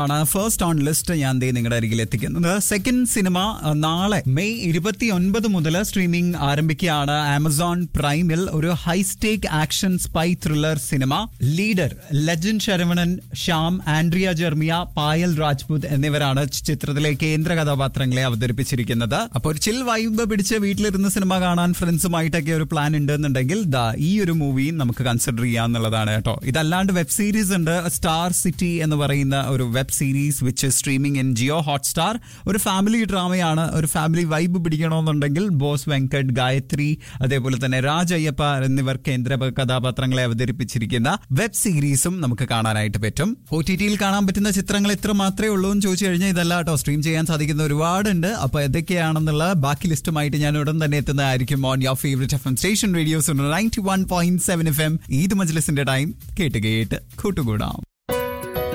ആണ് first on list ഞാൻ നിങ്ങളുടെ അരികിൽ എത്തിക്കുന്നത്. സെക്കൻഡ് സിനിമ നാളെ മെയ് 29 മുതൽ സ്ട്രീമിംഗ് ആരംഭിക്കുകയാണ്. ആമസോൺ പ്രൈമിൽ ഒരു ഹൈസ്റ്റേക്ക് action spy thriller cinema leader. ലജൻ Saravanan, Shyam, Andrea Jeremiah, പായൽ രാജ്പുത് എന്നിവരാണ് ചിത്രത്തിലെ കേന്ദ്ര കഥാപാത്രങ്ങളെ അവതരിപ്പിച്ചിരിക്കുന്നത്. അപ്പോൾ ഒരു ചിൽ വൈബ് പിടിച്ച് വീട്ടിലിരുന്ന് സിനിമ കാണാൻ ഫ്രണ്ട്സുമായിട്ടൊക്കെ ഒരു പ്ലാൻ ഉണ്ടെന്നുണ്ടെങ്കിൽ ഈ ഒരു മൂവി നമുക്ക് കൺസിഡർ ചെയ്യാന്നുള്ളതാണ് കേട്ടോ. ഇതല്ലാണ്ട് വെബ് സീരീസ് ഉണ്ട്. സ്റ്റാർ സിറ്റി എന്ന് പറയുന്ന ഒരു web series which streaming in Jio Hotstar. ഒരു ഫാമിലി ഡ്രാമയാണ്. ഒരു family vibe പിടിക്കണമെന്നുണ്ടെങ്കിൽ boss Venkat, Gayathri, അതേപോലെ തന്നെ രാജ് അയ്യപ്പ എന്നിവർ കേന്ദ്ര കഥാപാത്രങ്ങളെ അവതരിപ്പിച്ചിരിക്കുന്ന വെബ് സീരീസും നമുക്ക് കാണാനായിട്ട് പറ്റും. OTT-യിൽ കാണാൻ പറ്റുന്ന ചിത്രങ്ങൾ എത്ര മാത്രമേ ഉള്ളൂ എന്ന് ചോദിച്ചു കഴിഞ്ഞാൽ ഇതല്ല കേട്ടോ, സ്ട്രീം ചെയ്യാൻ സാധിക്കുന്ന ഒരുപാടുണ്ട്. അപ്പൊ ഏതൊക്കെയാണെന്നുള്ള ബാക്കി ലിസ്റ്റുമായിട്ട് ഞാൻ ഉടൻ തന്നെ എത്തുന്നതായിരിക്കും on your favourite FM station radio 91.7 FM. Eid മജ്ലിസിന്റെ time കേട്ട് കൂട്ടുകൂടാം.